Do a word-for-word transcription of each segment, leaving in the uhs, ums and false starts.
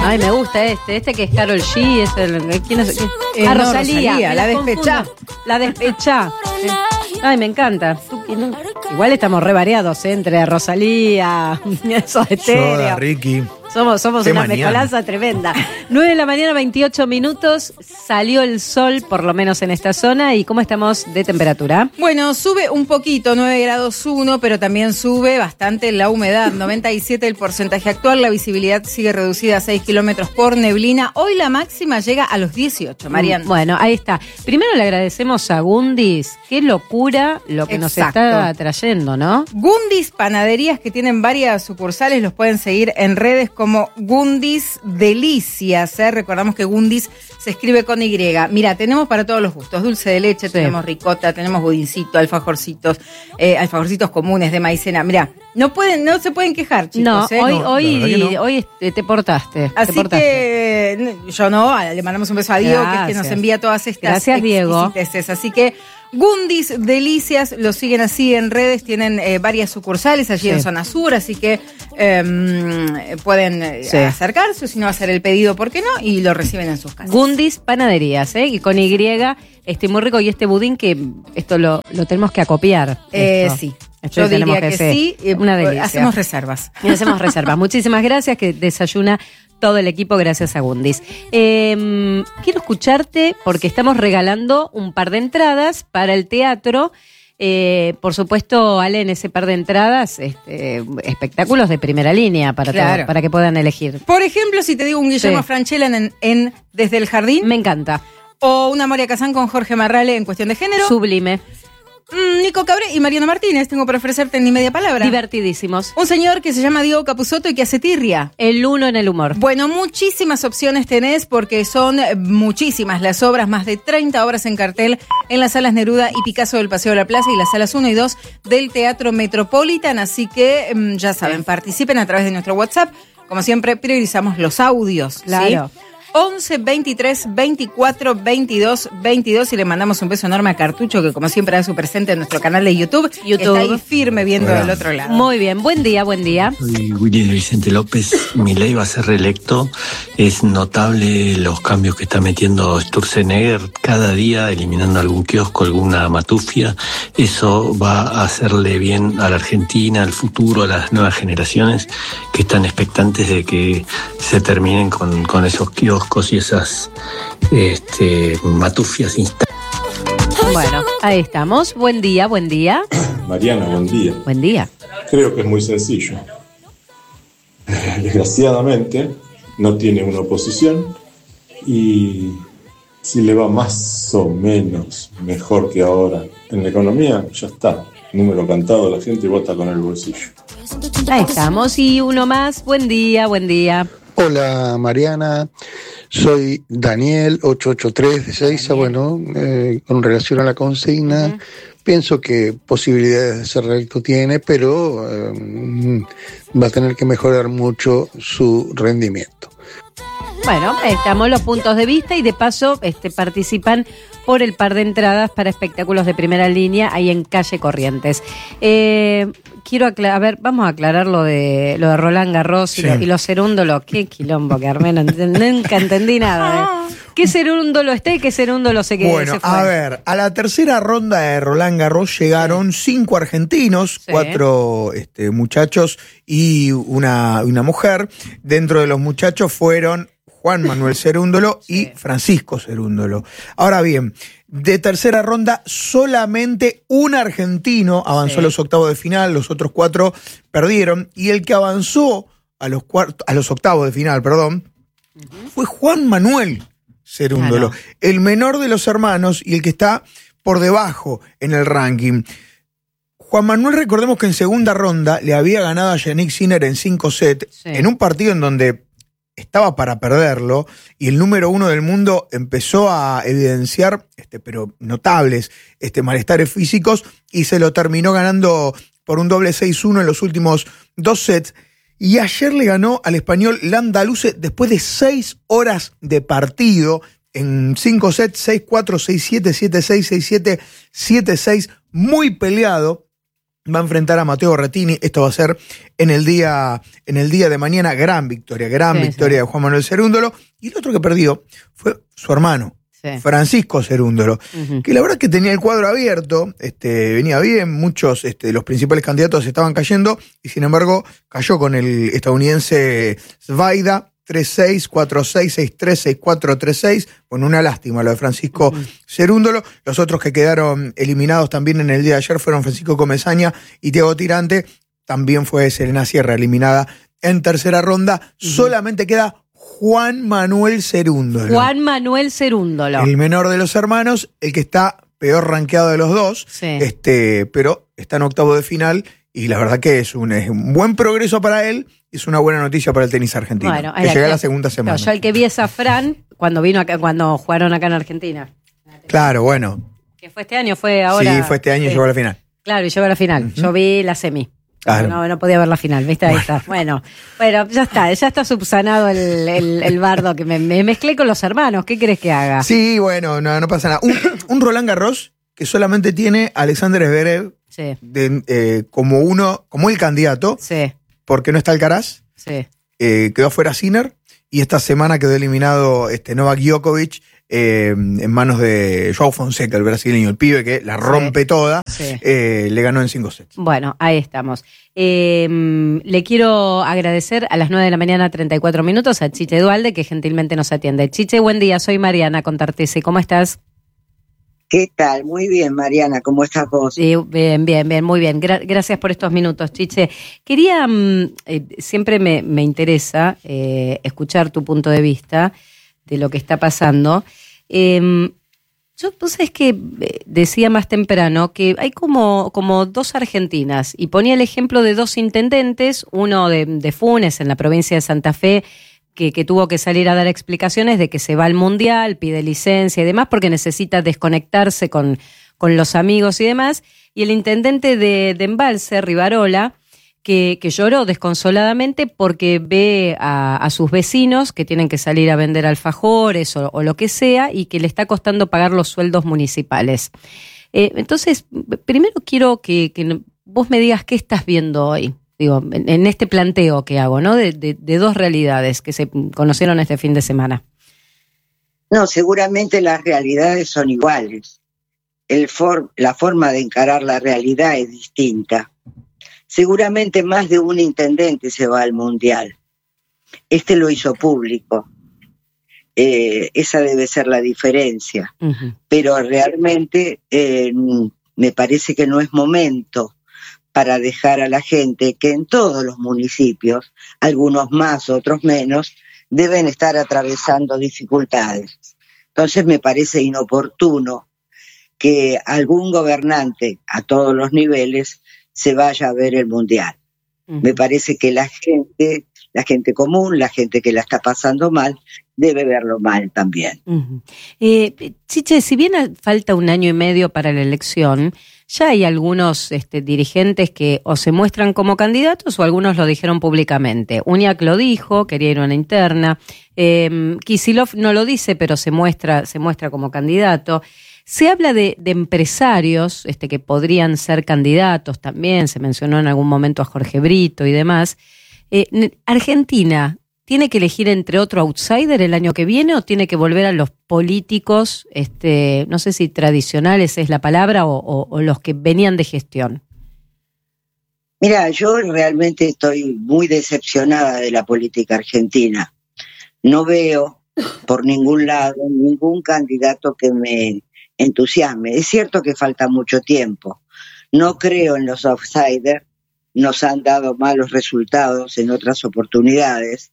Ay, me gusta este, este que es Karol G, es el, ¿quién es? Eh, ah, no, Rosalía, Rosalía, la despechá. La despechá. Ay, me encanta. Tú, no, igual estamos re variados, ¿eh? Entre Rosalía, Soda Stereo. Soda, Ricky. Somos, somos Qué una mañana. mezcolanza tremenda. nueve de la mañana, veintiocho minutos. Salió el sol, por lo menos en esta zona. ¿Y cómo estamos de temperatura? Bueno, sube un poquito, nueve grados uno, pero también sube bastante la humedad. noventa y siete el porcentaje actual. La visibilidad sigue reducida a seis kilómetros por neblina. Hoy la máxima llega a los dieciocho, Mariana. Bueno, ahí está. Primero le agradecemos a Gundis. Qué locura lo que Exacto. nos está trayendo, ¿no? Gundis Panaderías, que tienen varias sucursales, los pueden seguir en redes como Gundis Delicias. ¿eh? Recordamos que Gundis se escribe con Y. Mira, tenemos para todos los gustos. Dulce de leche, Sí. tenemos ricota, tenemos budincito, alfajorcitos, eh, alfajorcitos comunes de maicena. Mira, no pueden, no se pueden quejar, chicos. No, ¿eh? hoy, No, hoy, la verdad que no. hoy este, te portaste. Así te portaste. que yo no, le mandamos un beso a Diego, que es quien nos Gracias. envía todas estas Gracias, Diego. exquisiteces. Así que Gundis Delicias, lo siguen así en redes, tienen eh, varias sucursales allí Sí. en Zona Sur, así que eh, pueden eh, Sí. acercarse, o si no hacer el pedido, ¿por qué no? Y lo reciben en sus casas. Gundis Panaderías, ¿eh? Y con Y, este muy rico. Y este budín que esto lo, lo tenemos que acopiar. Eh, esto. sí, Esto yo tenemos diría que, ser sí. eh, Una delicia. Hacemos reservas. Y hacemos reservas. Muchísimas gracias, que desayuna todo el equipo gracias a Gundis. Eh, quiero escucharte porque estamos regalando un par de entradas para el teatro. Eh, por supuesto, Ale, en ese par de entradas, este, espectáculos de primera línea para, Claro. todo- para que puedan elegir. Por ejemplo, si te digo un Guillermo Sí. Francella en, en Desde el Jardín, Me encanta. o una Moria Kazán con Jorge Marrale en Cuestión de Género, Sublime. mm, Nico Cabré y Mariano Martínez, tengo para ofrecerte en ni media palabra. Divertidísimos. Un señor que se llama Diego Capusotto y que hace tirria. El uno en el humor. Bueno, muchísimas opciones tenés porque son eh, muchísimas las obras, más de treinta obras en cartel en las salas Neruda y Picasso del Paseo de la Plaza y las salas uno y dos del Teatro Metropolitan. Así que mm, ya saben, participen a través de nuestro WhatsApp. Como siempre, priorizamos los audios. Claro. ¿sí? once, veintitrés, veinticuatro, veintidós, veintidós y le mandamos un beso enorme a Cartucho, que como siempre da su presente en nuestro canal de YouTube. YouTube. Está ahí firme viendo Hola. del otro lado. Muy bien. Buen día, buen día. Soy Willy de Vicente López. Milei va a ser reelecto. Es notable los cambios que está metiendo Sturzenegger cada día, eliminando algún kiosco, alguna matufia. Eso va a hacerle bien a la Argentina, al futuro, a las nuevas generaciones que están expectantes de que se terminen con, con esos kioscos y esas este, matufias instantâneas. Bueno, ahí estamos. Buen día, buen día. Mariana, buen día. Buen día. Creo que es muy sencillo. Desgraciadamente, no tiene una oposición y si le va más o menos mejor que ahora en la economía, ya está. Número cantado, la gente vota con el bolsillo. Ahí estamos. Y uno más. Buen día, buen día. Hola Mariana, soy Daniel ocho ocho tres de Seiza. Bueno, eh, con relación a la consigna, Uh-huh. pienso que posibilidades de ser reelecto tiene, pero eh, va a tener que mejorar mucho su rendimiento. Bueno, ahí estamos los puntos de vista y de paso este, participan por el par de entradas para espectáculos de primera línea ahí en Calle Corrientes. Eh, quiero aclarar, a ver, vamos a aclarar lo de lo de Roland Garros y, Sí. lo, y los cerúndolos. Qué quilombo que armé, no ent- nunca entendí nada. ¿eh? ¿Qué cerúndolo está y qué cerúndolo se quedó? Bueno, a ver, a la tercera ronda de Roland Garros llegaron cinco argentinos, Sí. cuatro este, muchachos y una, una mujer. Dentro de los muchachos fueron Juan Manuel Cerúndolo y Francisco Cerúndolo. Ahora bien, de tercera ronda solamente un argentino avanzó Sí. a los octavos de final, los otros cuatro perdieron, y el que avanzó a los, cuart- a los octavos de final, perdón, fue Juan Manuel Cerúndolo, Claro. el menor de los hermanos y el que está por debajo en el ranking. Juan Manuel, recordemos que en segunda ronda le había ganado a Yannick Sinner en cinco sets, Sí. en un partido en donde estaba para perderlo, y el número uno del mundo empezó a evidenciar, este, pero notables, este, malestares físicos, y se lo terminó ganando por un doble seis uno en los últimos dos sets. Y ayer le ganó al español Landaluce después de seis horas de partido en cinco sets, seis cuatro, seis siete, siete seis, seis siete, siete seis, muy peleado. va a enfrentar a Matteo Berrettini. Esto va a ser en el día, en el día de mañana. Gran victoria, gran sí, victoria sí. de Juan Manuel Cerúndolo. Y el otro que perdió fue su hermano, sí. Francisco Cerúndolo, uh-huh. que la verdad es que tenía el cuadro abierto, este, venía bien, muchos este, de los principales candidatos estaban cayendo, y sin embargo cayó con el estadounidense Zvaida, tres seis, cuatro seis, seis tres, seis cuatro, tres seis. Bueno, una lástima lo de Francisco uh-huh. Cerúndolo. Los otros que quedaron eliminados también en el día de ayer fueron Francisco Comesaña y Thiago Tirante. También fue Serena Sierra eliminada en tercera ronda. Uh-huh. Solamente queda Juan Manuel Cerúndolo. Juan Manuel Cerúndolo. El menor de los hermanos, el que está peor rankeado de los dos, sí. este, pero está en octavo de final. Y la verdad que es un, es un buen progreso para él, es una buena noticia para el tenis argentino, bueno, que llega que, la segunda semana. No, yo el que vi es a Fran cuando vino acá, cuando jugaron acá en Argentina. Claro, bueno. Que fue este año, fue ahora. Sí, fue este año y sí. llegó a la final. Claro, y llegó a la final. Uh-huh. Yo vi la semi. Claro. No, no podía ver la final, ¿viste? Ahí bueno. está. Bueno, bueno, ya está, ya está subsanado el, el, el bardo que me, me mezclé con los hermanos. ¿Qué querés que haga? Sí, bueno, no, no pasa nada. Un, un Roland Garros que solamente tiene Alexander Zverev. Sí. De, eh, como uno, como el candidato, sí. porque no está Alcaraz, sí. eh, quedó fuera Sinner, y esta semana quedó eliminado este, Novak Djokovic eh, en manos de João Fonseca, el brasileño, el pibe que la rompe sí. toda, sí. Eh, le ganó en cinco sets. Bueno, ahí estamos. Eh, le quiero agradecer a las nueve de la mañana, treinta y cuatro minutos, a Chiche Dualde, que gentilmente nos atiende. Chiche, buen día, soy Mariana Contartese, ¿cómo estás? ¿Qué tal? Muy bien, Mariana, ¿cómo estás vos? Sí, bien, bien, bien, muy bien. Gra- gracias por estos minutos, Chiche. Quería, eh, siempre me, me interesa eh, escuchar tu punto de vista de lo que está pasando. Eh, yo, vos sabés que decía más temprano que hay como, como dos Argentinas, y ponía el ejemplo de dos intendentes, uno de, de Funes, en la provincia de Santa Fe, Que, que tuvo que salir a dar explicaciones de que se va al Mundial, pide licencia y demás porque necesita desconectarse con, con los amigos y demás, y el intendente de, de Embalse, Rivarola, que, que lloró desconsoladamente porque ve a, a sus vecinos que tienen que salir a vender alfajores o, o lo que sea, y que le está costando pagar los sueldos municipales. Eh, entonces, primero quiero que, que vos me digas qué estás viendo hoy. Digo, en, en este planteo que hago, ¿no? De, de, de dos realidades que se conocieron este fin de semana. No, seguramente las realidades son iguales. El for, la forma de encarar la realidad es distinta. Seguramente más de un intendente se va al Mundial. Este lo hizo público. Eh, esa debe ser la diferencia. Uh-huh. Pero realmente eh, me parece que no es momento para dejar a la gente que en todos los municipios, algunos más, otros menos, deben estar atravesando dificultades. Entonces me parece inoportuno que algún gobernante a todos los niveles se vaya a ver el Mundial. Uh-huh. Me parece que la gente, la gente común, la gente que la está pasando mal, debe verlo mal también. Uh-huh. Eh, Chiche, si bien falta un año y medio para la elección, ya hay algunos este, dirigentes que o se muestran como candidatos o algunos lo dijeron públicamente. Uñac lo dijo, quería ir a una interna. Eh, Kicillof no lo dice, pero se muestra, se muestra como candidato. Se habla de, de empresarios este, que podrían ser candidatos también. Se mencionó en algún momento a Jorge Brito y demás. Eh, Argentina ¿tiene que elegir entre otro outsider el año que viene o tiene que volver a los políticos, este, no sé si tradicionales es la palabra, o, o, o los que venían de gestión? Mira, yo realmente estoy muy decepcionada de la política argentina. No veo por ningún lado ningún candidato que me entusiasme. Es cierto que falta mucho tiempo. No creo en los outsiders. Nos han dado malos resultados en otras oportunidades.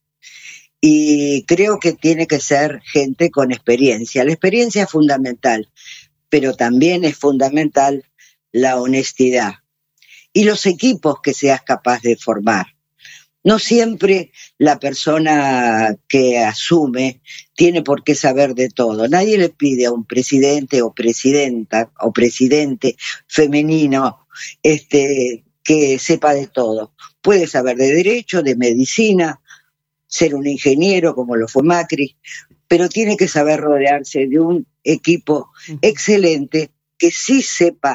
Y creo que tiene que ser gente con experiencia. La experiencia es fundamental, pero también es fundamental la honestidad. Y los equipos que seas capaz de formar. No siempre la persona que asume tiene por qué saber de todo. Nadie le pide a un presidente o presidenta o presidente femenino este, que sepa de todo. Puede saber de derecho, de medicina, ser un ingeniero como lo fue Macri, pero tiene que saber rodearse de un equipo excelente que sí sepa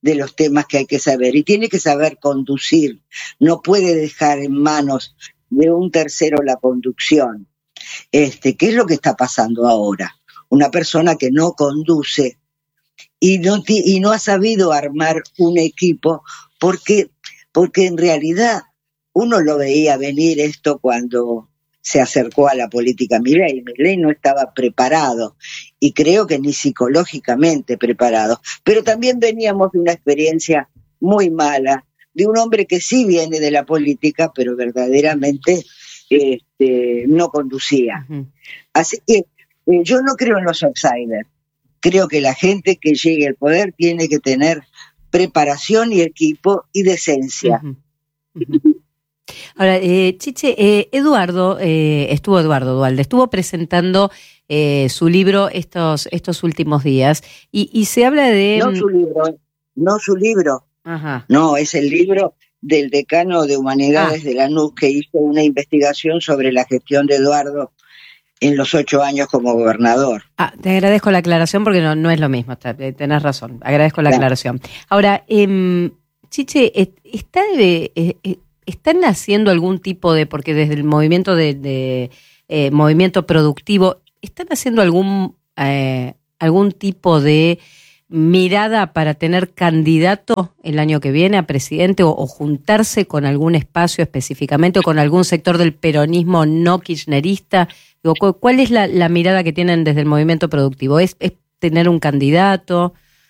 de los temas que hay que saber, y tiene que saber conducir, no puede dejar en manos de un tercero la conducción. Este, ¿qué es lo que está pasando ahora? Una persona que no conduce y no, y no ha sabido armar un equipo, porque, porque en realidad uno lo veía venir esto cuando se acercó a la política Milei. Milei no estaba preparado, y creo que ni psicológicamente preparado, pero también veníamos de una experiencia muy mala, de un hombre que sí viene de la política, pero verdaderamente este, no conducía. Uh-huh. Así que eh, yo no creo en los outsiders. Creo que la gente que llegue al poder tiene que tener preparación y equipo y decencia. Uh-huh. Uh-huh. Ahora, eh, Chiche, eh, Eduardo, eh, estuvo Eduardo Duhalde, estuvo presentando eh, su libro estos, estos últimos días, y, y se habla de... No su libro, no su libro. Ajá. No, es el libro del decano de Humanidades ah. de la N U C, que hizo una investigación sobre la gestión de Eduardo en los ocho años como gobernador. Ah, te agradezco la aclaración porque no, no es lo mismo, tenés razón, agradezco la claro. aclaración. Ahora, eh, Chiche, ¿está, eh, eh, ¿están haciendo algún tipo de, porque desde el movimiento de, de eh, movimiento productivo, ¿están haciendo algún, eh, algún tipo de mirada para tener candidato el año que viene a presidente, o, o juntarse con algún espacio específicamente o con algún sector del peronismo no kirchnerista? ¿Cuál es la, la mirada que tienen desde el movimiento productivo? ¿Es, es tener un candidato?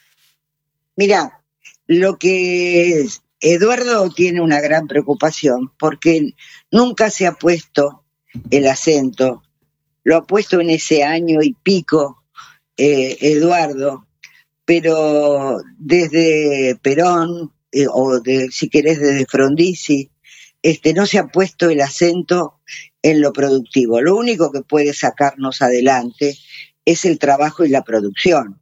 Mira, lo que es, Eduardo tiene una gran preocupación porque nunca se ha puesto el acento, lo ha puesto en ese año y pico eh, Eduardo, pero desde Perón, eh, o de, si querés desde Frondizi, este, no se ha puesto el acento en lo productivo. Lo único que puede sacarnos adelante es el trabajo y la producción.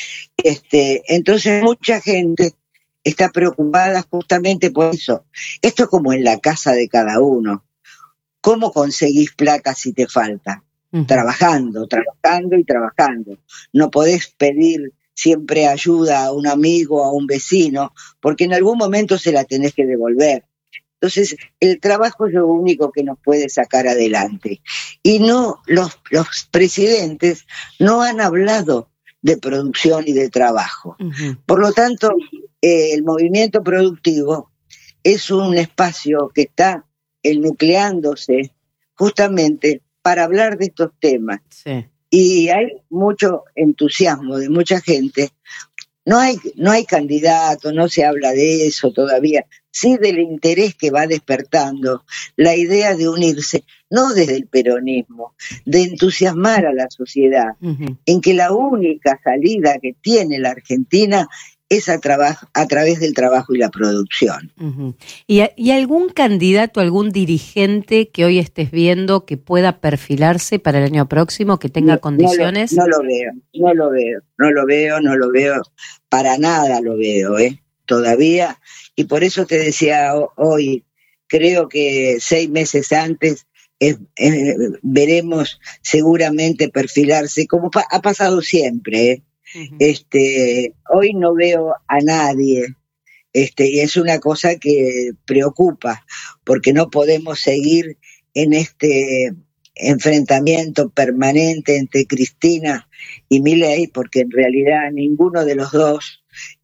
Este, entonces mucha gente está preocupada justamente por eso. Esto es como en la casa de cada uno. ¿Cómo conseguís plata si te falta? Uh-huh. Trabajando, trabajando y trabajando. No podés pedir siempre ayuda a un amigo, a un vecino, porque en algún momento se la tenés que devolver. Entonces, el trabajo es lo único que nos puede sacar adelante. Y no, los, los presidentes no han hablado de producción y de trabajo. Uh-huh. Por lo tanto, eh, el movimiento productivo es un espacio que está nucleándose justamente para hablar de estos temas. Sí. Y hay mucho entusiasmo de mucha gente. No hay, no hay candidato, no se habla de eso todavía. Sí del interés que va despertando la idea de unirse, no desde el peronismo, de entusiasmar a la sociedad, uh-huh. en que la única salida que tiene la Argentina es a, traba- a través del trabajo y la producción. Uh-huh. ¿Y, ¿Y algún candidato, algún dirigente que hoy estés viendo que pueda perfilarse para el año próximo, que tenga no, condiciones? No lo, no lo veo, no lo veo, no lo veo, no lo veo, para nada lo veo, ¿eh? Todavía, y por eso te decía hoy, creo que seis meses antes eh, eh, veremos seguramente perfilarse, como pa- ha pasado siempre, ¿eh? Uh-huh. Este, hoy no veo a nadie, este, y es una cosa que preocupa, porque no podemos seguir en este enfrentamiento permanente entre Cristina y Milei, porque en realidad ninguno de los dos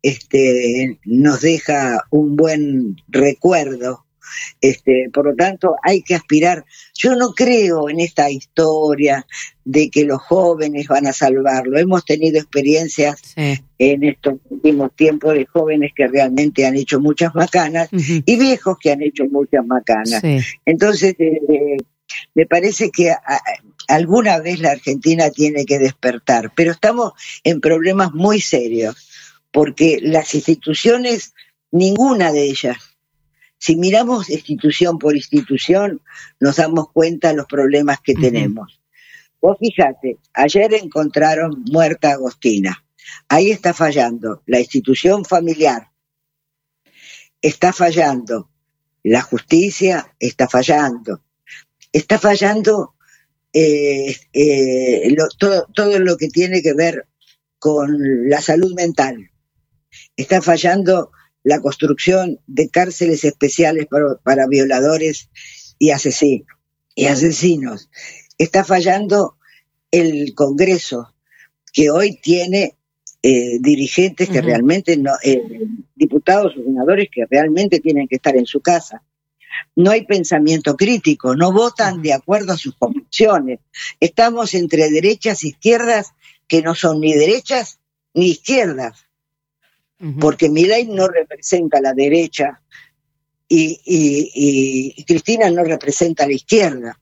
este, nos deja un buen recuerdo. Este, por lo tanto, hay que aspirar. Yo no creo en esta historia de que los jóvenes van a salvarlo. Hemos tenido experiencias sí. en estos últimos tiempos de jóvenes que realmente han hecho muchas macanas, uh-huh. y viejos que han hecho muchas macanas. Sí. Entonces, eh, me parece que a, a, alguna vez la Argentina tiene que despertar, pero estamos en problemas muy serios, porque las instituciones, ninguna de ellas, si miramos institución por institución, nos damos cuenta de los problemas que uh-huh. tenemos. Vos fíjate, ayer encontraron muerta a Agostina. Ahí está fallando la institución familiar. Está fallando la justicia, está fallando. Está fallando eh, eh, lo, todo, todo lo que tiene que ver con la salud mental. está fallando la construcción de cárceles especiales para, para violadores y asesinos, y asesinos. Está fallando el Congreso, que hoy tiene eh, dirigentes que uh-huh. realmente no, eh, diputados o senadores que realmente tienen que estar en su casa. No hay pensamiento crítico, no votan de acuerdo a sus convicciones. Estamos entre derechas e izquierdas que no son ni derechas ni izquierdas, uh-huh. porque Milei no representa la derecha y, y, y, y Cristina no representa la izquierda.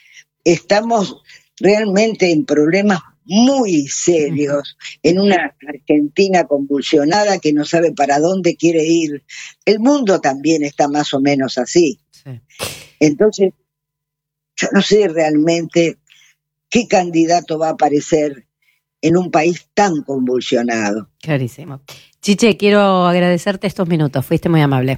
Estamos realmente en problemas muy serios, uh-huh. en una Argentina convulsionada que no sabe para dónde quiere ir. El mundo también está más o menos así. Sí. Entonces, yo no sé realmente qué candidato va a aparecer en un país tan convulsionado. Clarísimo. Chiche, quiero agradecerte estos minutos, fuiste muy amable.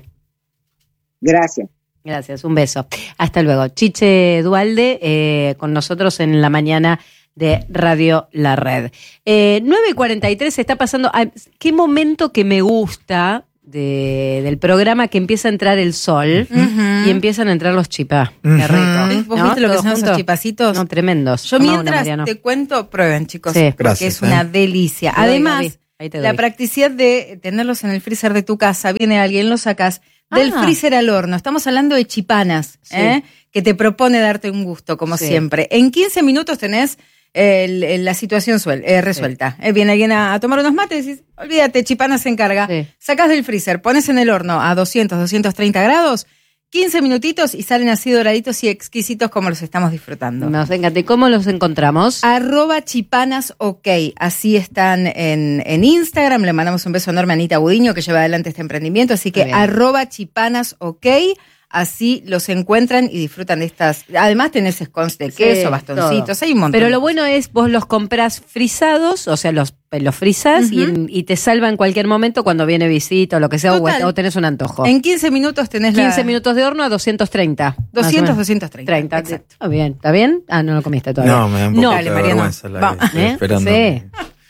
Gracias. Gracias, un beso. Hasta luego. Chiche Duhalde, eh, con nosotros en la mañana de Radio La Red. Eh, nueve y cuarenta y tres se está pasando. Ah, ¿qué momento que me gusta de, del programa que empieza a entrar el sol uh-huh. y empiezan a entrar los chipá? Uh-huh. Qué rico. ¿Vos ¿no? viste lo que son esos chipacitos? No, tremendos. Yo Toma mientras una, te cuento, prueben, chicos, sí. porque Gracias, es una eh. delicia. Además, la practicidad de tenerlos en el freezer de tu casa, viene alguien, los sacas del ah. freezer al horno. Estamos hablando de chipanas, sí. ¿eh? que te propone darte un gusto, como sí. siempre. En quince minutos tenés El, el, la situación suel, eh, resuelta. Sí. Eh, viene alguien a, a tomar unos mates y decís, olvídate, Chipana se encarga. Sí. Sacás del freezer, pones en el horno a doscientos, doscientos treinta grados, quince minutitos y salen así doraditos y exquisitos como los estamos disfrutando. Nos encanta. ¿Y cómo los encontramos? Arroba Chipanas OK. Así están en, en Instagram. Le mandamos un beso enorme a Anita Budiño, que lleva adelante este emprendimiento. Así que arroba Chipanas OK. Así los encuentran y disfrutan de estas. Además tenés scones de queso, sí, bastoncitos, todo. Hay un montón. Pero lo bueno es, vos los comprás frisados, o sea, los, los frisás uh-huh. y, y te salva en cualquier momento cuando viene visita o lo que sea, o, o tenés un antojo. En quince minutos tenés quince la... minutos de horno a doscientos treinta. doscientos, doscientos treinta. treinta, exacto. Está bien, ¿está bien? Ah, no lo comiste todavía. No, me da un poco no. de Dale, vergüenza la Vamos, que estoy ¿eh? esperando. Sí.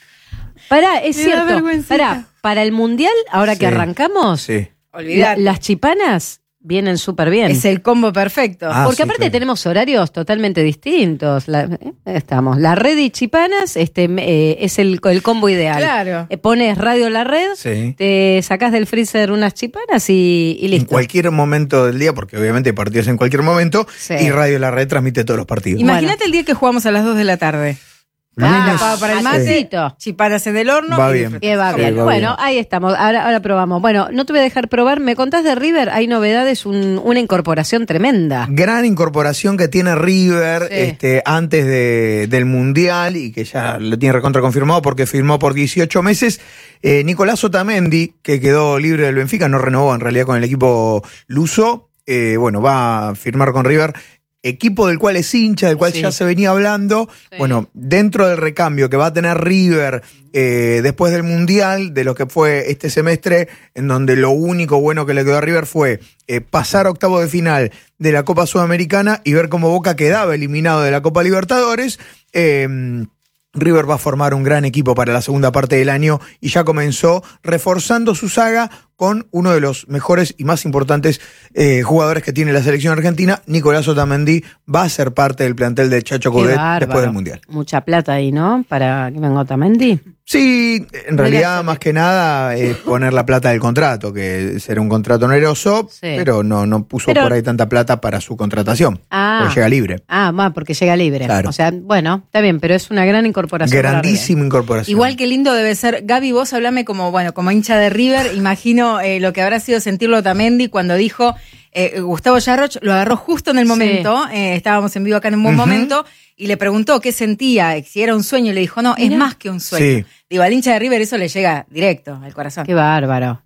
Pará, es me cierto. Pará, para el mundial, ahora Sí. que arrancamos, Sí. la, las chipanas vienen súper bien. Es el combo perfecto. Ah, Porque sí, aparte claro. tenemos horarios totalmente distintos. La, eh, estamos. La red y chipanas este, eh, es el, el combo ideal. Claro. Eh, pones Radio La Red, Sí. te sacás del freezer unas chipanas y, y listo. En cualquier momento del día, porque obviamente hay partidos en cualquier momento, Sí. y Radio La Red transmite todos los partidos. Imagínate el día que jugamos a las dos de la tarde. Ah, La pava para el mate, matecito. chipanas en el horno. Va y bien. disfrutar. Que va Sí, bien. va Bueno, bien. ahí estamos. Ahora, ahora probamos. Bueno, no te voy a dejar probar. Me contás de River. Hay novedades, un, una incorporación tremenda. Gran incorporación que tiene River Sí. este, antes de, del Mundial y que ya lo tiene recontra confirmado porque firmó por dieciocho meses. Eh, Nicolás Otamendi, que quedó libre del Benfica, no renovó en realidad con el equipo luso. Eh, bueno, va a firmar con River. Equipo del cual es hincha, del cual Sí. ya se venía hablando. Sí. Bueno, dentro del recambio que va a tener River eh, después del Mundial, de lo que fue este semestre, en donde lo único bueno que le quedó a River fue eh, pasar a octavo de final de la Copa Sudamericana y ver cómo Boca quedaba eliminado de la Copa Libertadores. Eh, River va a formar un gran equipo para la segunda parte del año y ya comenzó reforzando su saga con uno de los mejores y más importantes eh, jugadores que tiene la selección argentina. Nicolás Otamendi va a ser parte del plantel de Chacho Qué Coudet bárbaro. después del Mundial. Mucha plata ahí, ¿no? Para que venga Otamendi. Sí, en realidad Gracias. más que nada es poner la plata del contrato, que será un contrato oneroso, Sí. pero no, no puso Pero- por ahí tanta plata para su contratación, Ah. porque llega libre. Ah, más porque llega libre. Claro. O sea, bueno, está bien, pero es una gran incorporación. para Grandísima incorporación. Igual que lindo debe ser. Gaby, vos hablame como, bueno, como hincha de River, imagino eh, lo que habrá sido sentirlo Otamendi cuando dijo eh, Gustavo Yarroch, lo agarró justo en el momento, Sí. eh, estábamos en vivo acá en un buen Ujú. momento, y le preguntó qué sentía, si era un sueño, y le dijo, no, Mirá. es más que un sueño. Sí. Digo, al hincha de River eso le llega directo al corazón. Qué bárbaro.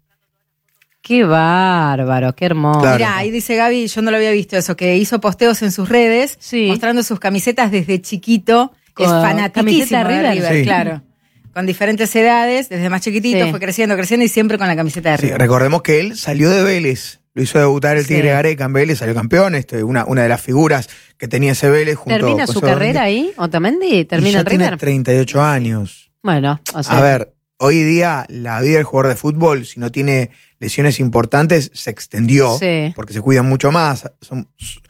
Qué bárbaro, qué hermoso. Claro. Mirá, ahí dice Gaby, yo no lo había visto eso, que hizo posteos en sus redes, Sí. mostrando sus camisetas desde chiquito, Con es fanatiquísimo camiseta de River. River, Sí. claro. Con diferentes edades, desde más chiquitito, Sí. fue creciendo, creciendo y siempre con la camiseta de Sí, River. recordemos que él salió de Vélez, lo hizo debutar el Sí. Tigre Gareca en Vélez, salió campeón, este, una, una de las figuras que tenía ese Vélez junto ¿Termina con su Sebastián. carrera ahí, Otamendi? Y ¿Termina ya en tiene River? treinta y ocho años. Bueno, o sea. A ver, hoy día la vida del jugador de fútbol, si no tiene lesiones importantes, se extendió, Sí. porque se cuidan mucho más, son,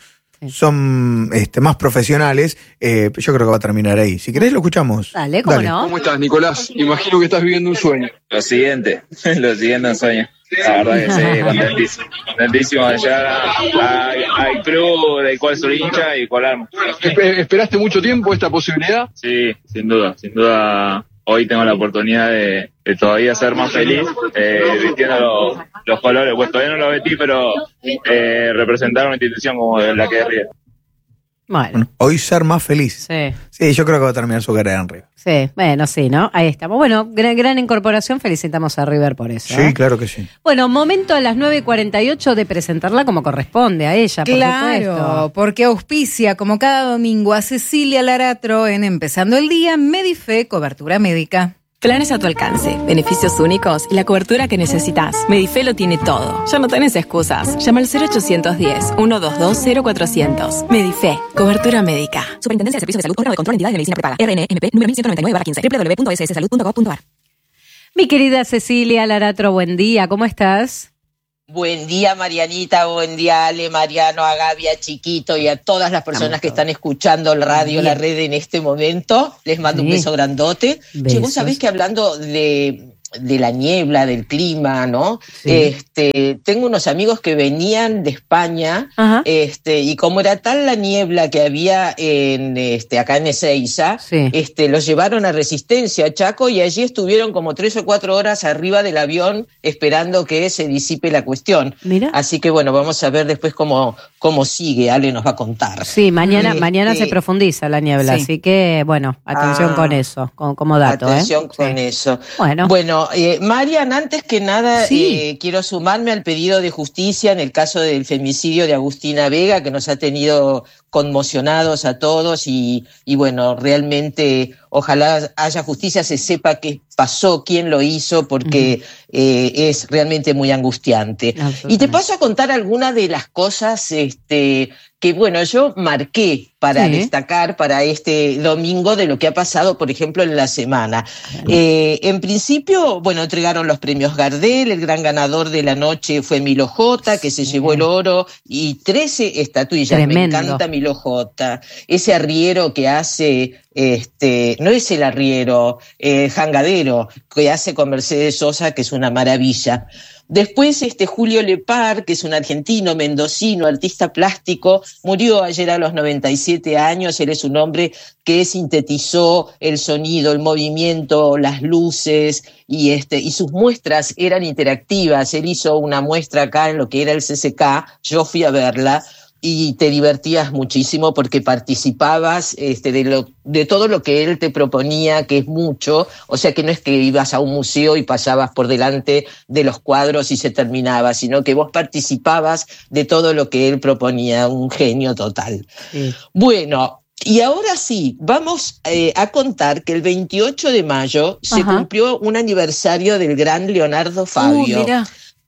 son este, más profesionales. Eh, yo creo que va a terminar ahí. Si querés lo escuchamos. Dale, ¿cómo Dale. no? ¿Cómo estás, Nicolás? Imagino que estás viviendo un sueño. Lo siguiente, lo siguiente un sueño. La verdad que sí, contentísimo. Contentísimo de llegar a- a- al club del cual soy hincha y colarme. Espe- ¿Esperaste mucho tiempo esta posibilidad? Sí, sin duda, sin duda. Hoy tengo la oportunidad de, de todavía ser más feliz, eh, vistiendo los, los colores. Pues todavía no lo vestí, pero eh, representar una institución como la que es River. Bueno, Bueno, hoy ser más feliz. sí, Sí, yo creo que va a terminar su carrera en River. sí. Bueno, sí, ¿no? Ahí estamos. Bueno, gran, gran incorporación. Felicitamos a River por eso. Sí, ¿eh? claro que sí. Bueno, momento a las nueve y cuarenta y ocho de presentarla como corresponde a ella, por Claro, supuesto. porque auspicia como cada domingo a Cecilia Laratro en Empezando el Día, Medife, cobertura médica. Planes a tu alcance, beneficios únicos y la cobertura que necesitas. Medife lo tiene todo. Ya no tenés excusas. Llama al cero ochocientos diez, ciento veintidós, cero cuatrocientos. Medife, cobertura médica. Superintendencia de Servicios de Salud, órgano de control, entidades de medicina prepaga. R N M P número mil ciento noventa y nueve barra quince. doble u doble u doble u punto s s salud punto gov punto a r. Mi querida Cecilia Laratro, buen día. ¿Cómo estás? Buen día, Marianita, buen día, Ale, Mariano, a Gaby, a Chiquito y a todas las personas que están escuchando el radio, Bien. la red en este momento. Les mando Sí. un beso grandote. Che, Besos. vos sabés que hablando de, de la niebla, del clima, ¿no? Sí. Este, tengo unos amigos que venían de España, Ajá. este, y como era tal la niebla que había en este, acá en Ezeiza, Sí. este, los llevaron a Resistencia, a Chaco, y allí estuvieron como tres o cuatro horas arriba del avión esperando que se disipe la cuestión. Mira. Así que bueno, vamos a ver después cómo, cómo sigue, Ale nos va a contar. Sí, mañana, Este, mañana se profundiza la niebla, sí. así que, bueno, atención Ah. con eso, con, como dato. Atención ¿eh? con Sí. eso. Bueno, Bueno, eh, Marian, antes que nada, Sí. eh, quiero sumarme al pedido de justicia en el caso del femicidio de Agustina Vega, que nos ha tenido conmocionados a todos y, y bueno, realmente ojalá haya justicia, se sepa qué pasó, quién lo hizo, porque eh, es realmente muy angustiante. Y te absolutamente. paso a contar algunas de las cosas este, que, bueno, yo marqué para Sí. destacar para este domingo de lo que ha pasado, por ejemplo, en la semana. Eh, en principio, bueno, entregaron los premios Gardel, el gran ganador de la noche fue Milo J, que se Sí. llevó el oro, y trece estatuillas. Tremendo. Me encanta Milo J. Ese arriero que hace, este, no es el arriero, eh, jangadero, que hace con Mercedes Sosa, que es una maravilla. Después, este Julio Lepar, que es un argentino, mendocino, artista plástico, murió ayer a los noventa y siete años. Él es un hombre que sintetizó el sonido, el movimiento, las luces, y, este, y sus muestras eran interactivas. Él hizo una muestra acá en lo que era el C C K, yo fui a verla, y te divertías muchísimo porque participabas este, de, lo, de todo lo que él te proponía, que es mucho, o sea que no es que ibas a un museo y pasabas por delante de los cuadros y se terminaba, sino que vos participabas de todo lo que él proponía, un genio total. Sí. Bueno, y ahora sí, vamos eh, a contar que el veintiocho de mayo se Ajá. cumplió un aniversario del gran Leonardo Fabio. Uh, mirá.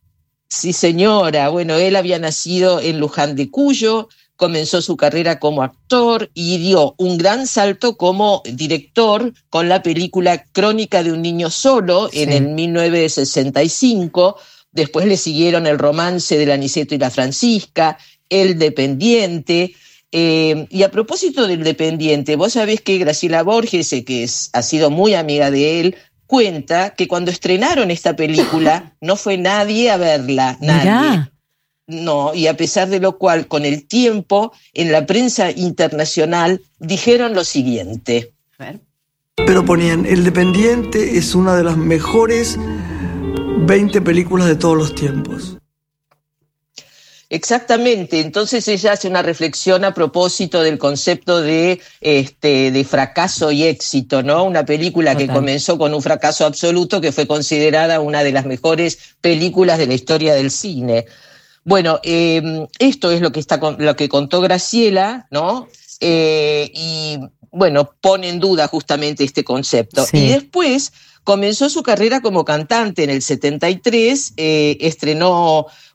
Sí, señora. Bueno, él había nacido en Luján de Cuyo, comenzó su carrera como actor y dio un gran salto como director con la película Crónica de un niño solo Sí. en el mil novecientos sesenta y cinco. Después le siguieron El romance del Aniceto y la Francisca, El dependiente. Eh, y a propósito del dependiente, vos sabés que Graciela Borges, eh, que es, ha sido muy amiga de él, cuenta que cuando estrenaron esta película no fue nadie a verla, nadie. Mirá. No, y a pesar de lo cual, con el tiempo, en la prensa internacional dijeron lo siguiente. A ver. Pero ponían, El dependiente es una de las mejores veinte películas de todos los tiempos. Exactamente, entonces ella hace una reflexión a propósito del concepto de, este, de fracaso y éxito, ¿no? Una película Total. que comenzó con un fracaso absoluto, que fue considerada una de las mejores películas de la historia del cine. Bueno, eh, esto es lo que, está con, lo que contó Graciela, ¿no? Eh, y bueno, pone en duda justamente este concepto. Sí. Y después comenzó su carrera como cantante en el setenta y tres, eh, estrenó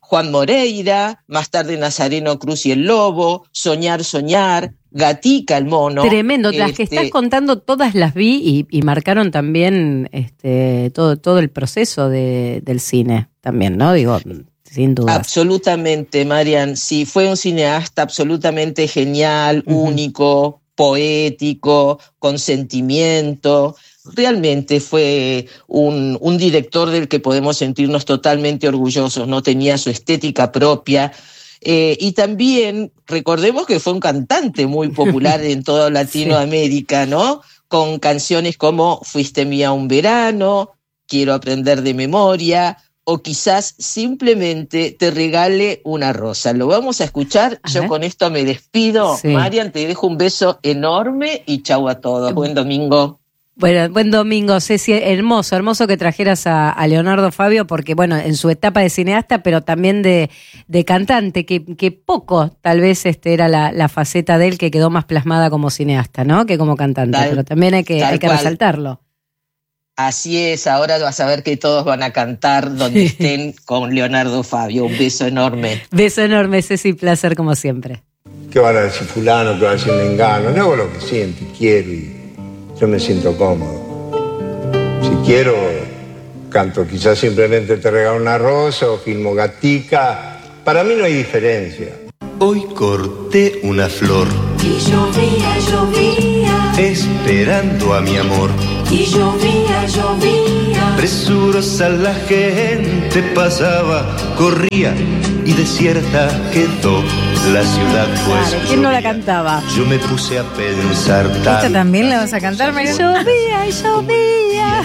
Juan Moreira, más tarde Nazareno Cruz y el Lobo, Soñar, Soñar, Gatica el Mono. Tremendo, las este, que estás contando todas las vi y, y marcaron también este, todo, todo el proceso de, del cine también, ¿no? Digo, sin duda. Absolutamente, Marian, sí, fue un cineasta absolutamente genial, uh-huh. único, poético, con sentimiento. Realmente fue un, un director del que podemos sentirnos totalmente orgullosos, ¿no? Tenía su estética propia. Eh, y también recordemos que fue un cantante muy popular en toda Latinoamérica, sí. ¿no? Con canciones como Fuiste mía un verano, Quiero aprender de memoria, o quizás simplemente Te regale una rosa. Lo vamos a escuchar. Ajá. Yo con esto me despido. Sí. Marian, te dejo un beso enorme y chau a todos. Buen domingo. Bueno, buen domingo, Ceci. Hermoso, hermoso que trajeras a, a Leonardo Fabio, porque bueno, en su etapa de cineasta, pero también de, de cantante, que, que poco tal vez este era la, la faceta de él que quedó más plasmada como cineasta, ¿no? Que como cantante, tal, pero también hay que, hay que resaltarlo. Así es, ahora vas a ver que todos van a cantar donde estén con Leonardo Fabio. Un beso enorme. Beso enorme, Ceci, placer como siempre. ¿Qué van a decir fulano, qué van a decir mengano? No hago lo que siento y quiero y yo me siento cómodo. Si quiero, canto quizás simplemente Te regalo una rosa o filmo Gatica. Para mí no hay diferencia. Hoy corté una flor y llovía, llovía, esperando a mi amor. Y llovía, llovía, presurosa la gente pasaba, corría y desierta quedó la ciudad, pues. Claro, ¿quién no la cantaba? Yo me puse a pensar tal. ¿Esta también la vas a cantar, María? Llovía y llovía.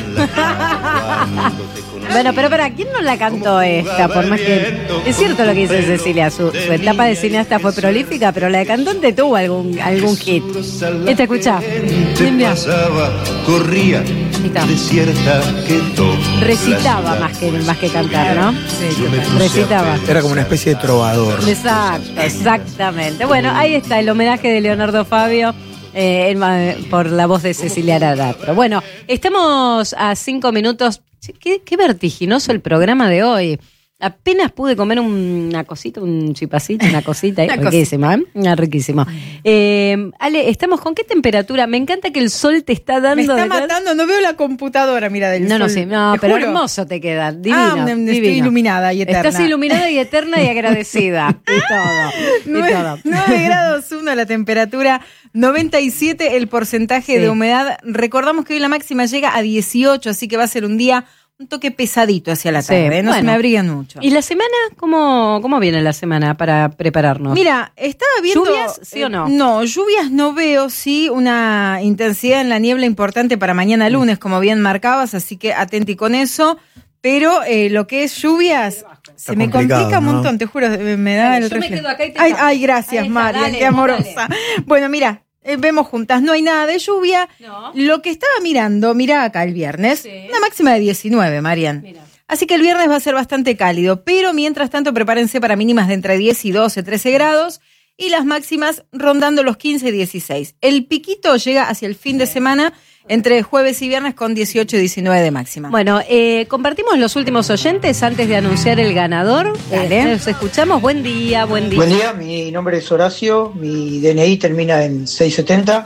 Bueno, pero para ¿quién no la cantó esta? Por más que es cierto lo que dice Cecilia, su, su etapa de cineasta fue prolífica, pero la de cantante tuvo algún algún hit. Esta, escuchá. Pasaba, corría, desierta quedó. Recitaba más que más que cantar, ¿no? Sí, recitaba. Era como una especie de trovador. Exacto, exactamente. Bueno, ahí está el homenaje de Leonardo Fabio. Eh, por la voz de Cecilia Aratro. Bueno, estamos a cinco minutos. Qué, qué vertiginoso el programa de hoy. Apenas pude comer una cosita, un chipacito, una cosita. Una riquísima, ¿eh? Una riquísima. Eh, Ale, ¿estamos con qué temperatura? Me encanta que el sol te está dando. Me está detrás. matando, no veo la computadora, mira, del no, sol. No, sí, no, pero juro. Hermoso te queda, divino. Ah, divino. Estoy iluminada y eterna. Estás iluminada y eterna y agradecida. Y todo. Y todo. nueve grados uno la temperatura, noventa y siete el porcentaje sí. de humedad. Recordamos que hoy la máxima llega a dieciocho, así que va a ser un día un toque pesadito hacia la tarde, sí, ¿eh? no bueno. se me abrigan mucho. ¿Y la semana? ¿Cómo, cómo viene la semana para prepararnos? Mira, estaba viendo... ¿Lluvias, sí o no? Eh, no, lluvias no veo, sí, una intensidad en la niebla importante para mañana lunes, como bien marcabas, así que atenti con eso. Pero eh, lo que es lluvias, está se me complica un montón, ¿no? Te juro, me da dale, el reflejo. Ay, ay, gracias, María, qué amorosa. Dale. Bueno, mira. Eh, vemos juntas, no hay nada de lluvia. No. Lo que estaba mirando, mira acá el viernes, sí. Una máxima de diecinueve, Marian. Mira. Así que el viernes va a ser bastante cálido, pero mientras tanto prepárense para mínimas de entre diez y doce, trece grados y las máximas rondando los quince y dieciséis. El piquito llega hacia el fin de semana entre jueves y viernes con dieciocho y diecinueve de máxima. Bueno, eh, compartimos los últimos oyentes antes de anunciar el ganador. Eh, nos escuchamos. Buen día, buen día. Buen día, mi nombre es Horacio, mi D N I termina en seiscientos setenta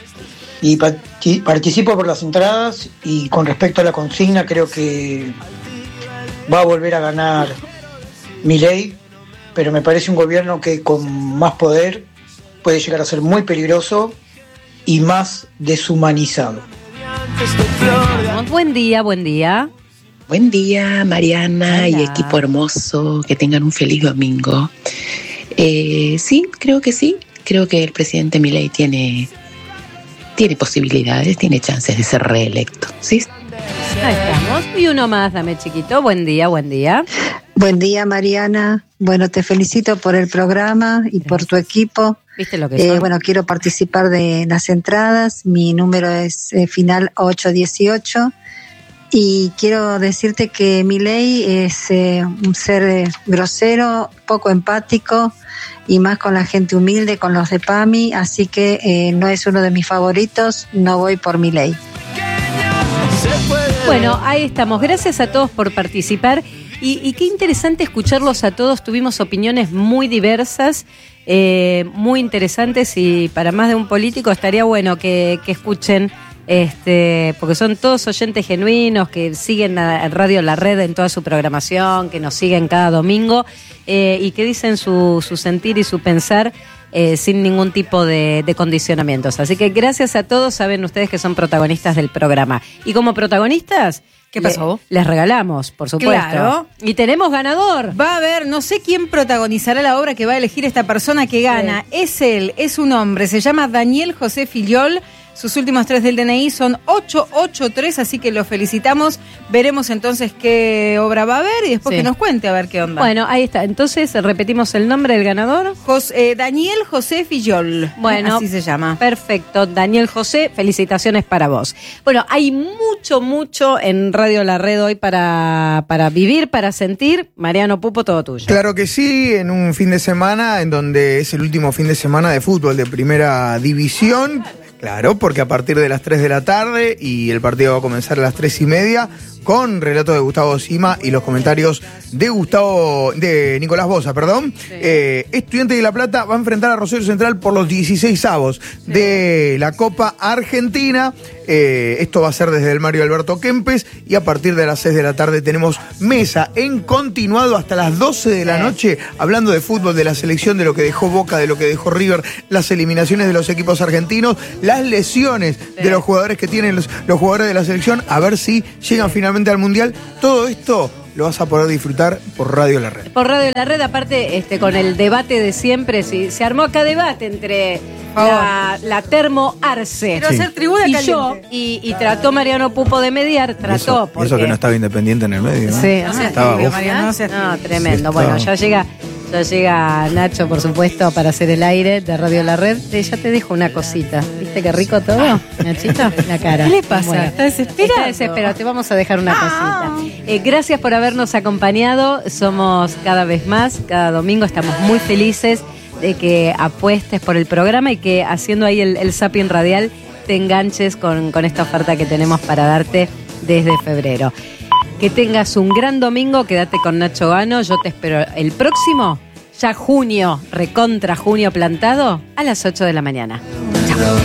y participo por las entradas y con respecto a la consigna creo que va a volver a ganar Milei, pero me parece un gobierno que con más poder puede llegar a ser muy peligroso y más deshumanizado. Buen día, buen día. Buen día, Mariana. Hola. Y equipo hermoso. Que tengan un feliz domingo. Eh, sí, creo que sí. Creo que el presidente Milei tiene, tiene posibilidades, tiene chances de ser reelecto. ¿Sí? Ahí estamos. Y uno más, dame chiquito. Buen día, buen día. Buen día, Mariana. Bueno, te felicito por el programa y Gracias. Por tu equipo. ¿Viste lo que eh, bueno, quiero participar de las entradas. Mi número es eh, final ocho dieciocho. Y quiero decirte que Milei es eh, un ser eh, grosero, poco empático y más con la gente humilde, con los de PAMI. Así que eh, no es uno de mis favoritos. No voy por Milei. Bueno, ahí estamos. Gracias a todos por participar. Y, y qué interesante escucharlos a todos. Tuvimos opiniones muy diversas, eh, muy interesantes, y para más de un político estaría bueno que, que escuchen, este, porque son todos oyentes genuinos que siguen a Radio La Red en toda su programación, que nos siguen cada domingo, eh, y que dicen su, su sentir y su pensar eh, sin ningún tipo de, de condicionamientos. Así que gracias a todos. Saben ustedes que son protagonistas del programa. Y como protagonistas, ¿qué pasó? Le, les regalamos, por supuesto. Claro. Y tenemos ganador. Va a haber, no sé quién protagonizará la obra que va a elegir esta persona que gana. Sí. Es él, es un hombre, se llama Daniel José Fillol. Sus últimos tres del D N I son ocho ocho tres, así que lo felicitamos. Veremos entonces qué obra va a haber y después Sí. que nos cuente a ver qué onda. Bueno, ahí está. Entonces, repetimos el nombre del ganador. Jos- eh, Daniel José Fillol. Bueno, así se llama. Perfecto. Daniel José, felicitaciones para vos. Bueno, hay mucho, mucho en Radio La Red hoy para, para vivir, para sentir. Mariano Pupo, todo tuyo. Claro que sí, en un fin de semana en donde es el último fin de semana de fútbol de Primera División. Claro, porque a partir de las tres de la tarde y el partido va a comenzar a las tres y media con relato de Gustavo Sima y los comentarios de Gustavo, de Nicolás Boza, perdón. Sí. Eh, Estudiantes de La Plata va a enfrentar a Rosario Central por los dieciseisavos sí. de la Copa Argentina. Eh, esto va a ser desde el Mario Alberto Kempes y a partir de las seis de la tarde tenemos mesa en continuado hasta las doce de la noche, hablando de fútbol, de la selección, de lo que dejó Boca, de lo que dejó River, las eliminaciones de los equipos argentinos, las lesiones sí. de los jugadores que tienen los, los jugadores de la selección, a ver si llegan finalmente al Mundial. Todo esto lo vas a poder disfrutar por Radio La Red. Por Radio La Red, aparte, este, con el debate de siempre, sí, se armó acá debate entre la, la Termo Arce Quiero hacer tribuna y caliente. yo, y, y trató Mariano Pupo de mediar, trató. Y eso, porque... y eso que no estaba Independiente en el medio, ¿no? Sí, no, estaba tibio, vos. Mariano, no, seas no, tibio. tremendo. Sí, bueno, estaba. ya llega, ya llega Nacho, por supuesto, para hacer el aire de Radio La Red. Eh, Ya te dijo una cosita. ¿Viste qué rico todo, Nachito? La cara. ¿Qué le pasa? Bueno, Está desesperado. Está desesperado. Te vamos a dejar una cosita. Eh, gracias por habernos acompañado. Somos cada vez más, cada domingo. Estamos muy felices de que apuestes por el programa y que haciendo ahí el, el zapping radial te enganches con, con esta oferta que tenemos para darte desde febrero. Que tengas un gran domingo, quédate con Nacho Gano. Yo te espero el próximo, ya junio, recontra junio plantado, a las ocho de la mañana. Chao.